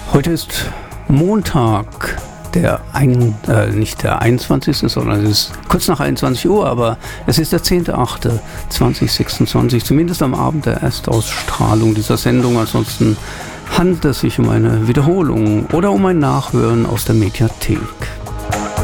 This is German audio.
Heute ist Montag, nicht der 21., sondern es ist kurz nach 21 Uhr, aber es ist der 10.08.2026, zumindest am Abend der Erstausstrahlung dieser Sendung. Ansonsten handelt es sich um eine Wiederholung oder um ein Nachhören aus der Mediathek.